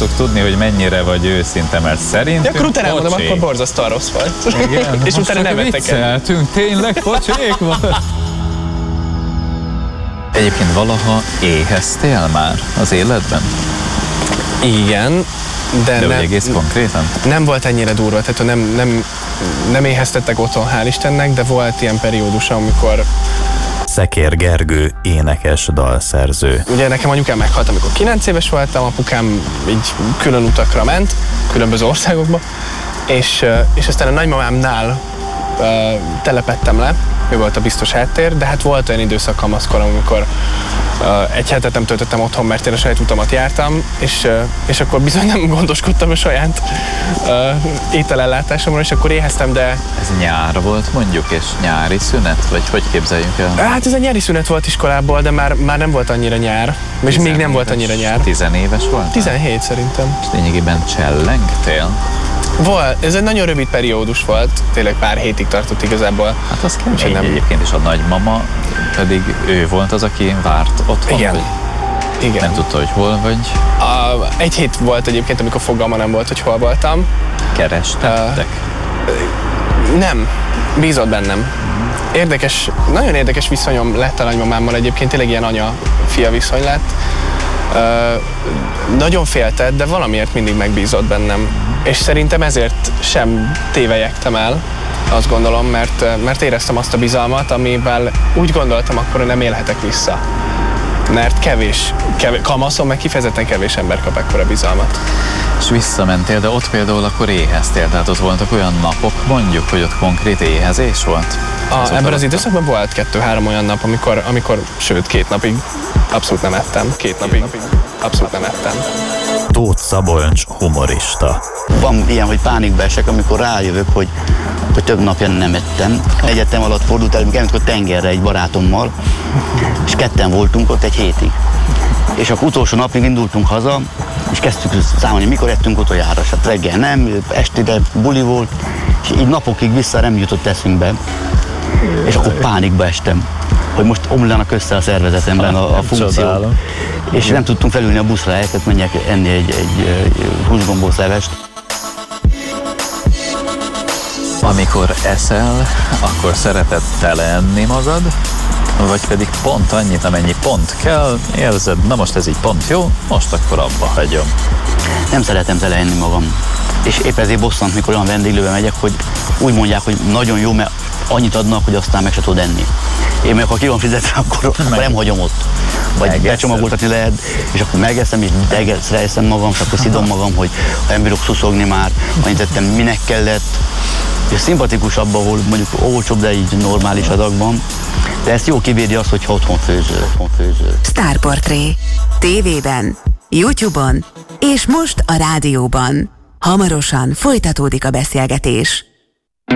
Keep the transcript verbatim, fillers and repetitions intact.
akartuk tudni, hogy mennyire vagy őszinte, mert szerintünk... Ja, akkor utána elmondom, akkor borzasztóan rossz volt. Igen, és utána nem vettek el. Tényleg pocsék volt. Egyébként valaha éheztél már az életben? Igen, de, de nem, egész konkrétan? Nem volt ennyire durva, tehát nem, nem, nem éheztettek otthon, hál' Istennek, de volt ilyen periódus, amikor... Szekér Gergő, énekes, dalszerző. Ugye nekem anyukám meghalt, amikor kilenc éves voltam, apukám így külön utakra ment, különböző országokba, és, és aztán a nagymamámnál uh, telepettem le, ő volt a biztos háttér, de hát volt olyan időszak kamaszkorom, amikor uh, egy hetet nem töltöttem otthon, mert én a saját utamat jártam, és, uh, és akkor bizony nem gondoskodtam a saját uh, ételellátásomról, és akkor éheztem, de... Ez nyár volt mondjuk, és nyári szünet? Vagy hogy képzeljünk el? Hát ez a nyári szünet volt iskolából, de már, már nem volt annyira nyár, és még nem volt annyira nyár. Tizenéves volt? tizenhét szerintem. És lényegében csellengtél? Volt, ez egy nagyon rövid periódus volt, tényleg pár hétig tartott igazából. Hát az kemény nem... egyébként is a nagymama, pedig ő volt az, aki várt otthon. Igen. Vagy Igen. Nem tudta, hogy hol vagy. A, egy hét volt egyébként, amikor fogalma nem volt, hogy hol voltam. Kerestettek? Uh, nem, bízott bennem. Érdekes, nagyon érdekes viszonyom lett a nagymamámmal egyébként, tényleg ilyen anya-fia viszony lett. Uh, nagyon féltett, de valamiért mindig megbízott bennem. És szerintem ezért sem tévelyegtem el, azt gondolom, mert, mert éreztem azt a bizalmat, amivel úgy gondoltam akkor, hogy nem élhetek vissza. Mert kevés, kevés kamaszom, meg kifejezetten kevés ember kap ekkora bizalmat. És visszamentél, de ott például akkor éheztél, tehát ott voltak olyan napok, mondjuk, hogy ott konkrét éhezés volt? A, ebben az időszakban volt kettő-három olyan nap, amikor, amikor, sőt, két napig abszolút nem ettem. Két napig abszolút nem ettem. Tóth Szabolcs, humorista. Van ilyen, hogy pánikba esek, amikor rájövök, hogy, hogy több napja nem ettem. Egyetem alatt fordult el, amikor elmentünk a tengerre egy barátommal, és ketten voltunk ott egy hétig. És akkor utolsó napig indultunk haza, és kezdtük számolni, mikor ettünk utoljára. Hát reggel nem, estére buli volt, és így napokig vissza nem jutott eszünkbe. És akkor pánikba estem, hogy most omlanak össze a szervezetemben a, a funkció. És nem tudtunk felülni a buszra, elkezdett menjek enni egy, egy, egy húsgombóc levest. Amikor eszel, akkor szereted tele enni magad, vagy pedig pont annyit, amennyi pont kell, érzed, na most ez így pont jó, most akkor abba hagyom. Nem szeretem tele enni magam. És épp ezért bosszant, mikor olyan vendéglőbe megyek, hogy úgy mondják, hogy nagyon jó, mert annyit adnak, hogy aztán meg se tud enni. Én meg, ha ki van fizetve, akkor, akkor nem hagyom ott. Vagy becsomagoltatni lehet, és akkor megeszem, és degeszre eszem magam, és akkor szidom magam, hogy ha nem bírok szuszogni már, annyit tettem, minek kellett. És szimpatikusabb, ahol mondjuk olcsóbb, de így normális adagban. De ezt jó kivédi az, hogyha otthon főző. Otthon főző. Sztárportré. tévében, YouTube-on és most a rádióban. Hamarosan folytatódik a beszélgetés.